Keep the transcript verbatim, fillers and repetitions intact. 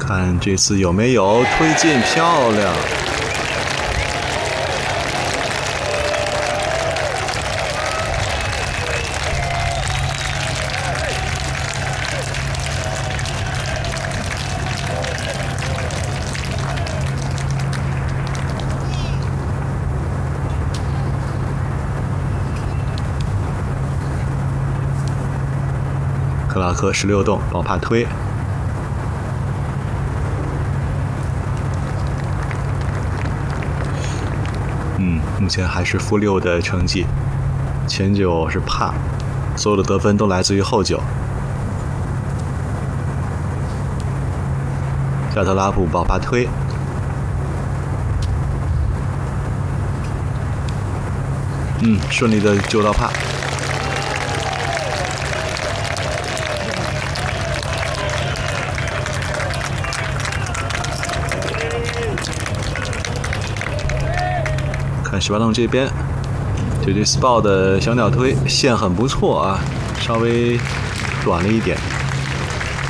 看这次有没有推进，漂亮！克拉克十六洞，宝帕推。嗯，目前还是负六的成绩，前九是帕，所有的得分都来自于后九。加特拉普宝帕推。嗯，顺利的救到帕。看十八洞这边，这对 S P A 的小鸟推线很不错啊，稍微短了一点。